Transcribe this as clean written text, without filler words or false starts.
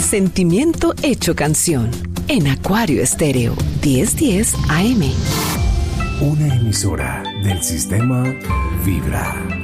sentimiento hecho canción. En Acuario Estéreo, 1010 AM. Una emisora del sistema Vibra.